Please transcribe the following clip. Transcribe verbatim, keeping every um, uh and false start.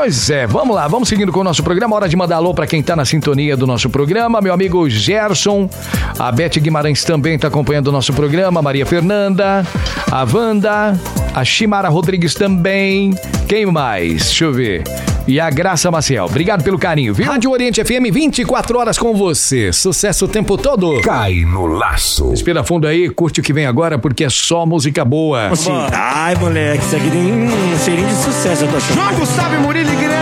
Pois é, vamos lá, vamos seguindo com o nosso programa. Hora de mandar alô pra quem tá na sintonia do nosso programa. Meu amigo Gerson, a Beth Guimarães também tá acompanhando o nosso programa, Maria Fernanda, a Wanda, a Chimara Rodrigues também. Quem mais? Deixa eu ver. E a Graça Maciel. Obrigado pelo carinho, viu? Rádio Oriente F M, vinte e quatro horas com você. Sucesso o tempo todo. Cai no laço. Respira fundo aí, curte o que vem agora, porque é só música boa. Assim, ai, moleque, isso aqui tem um cheirinho de sucesso, eu tô achando. João Gustavo e Murilo Igreja.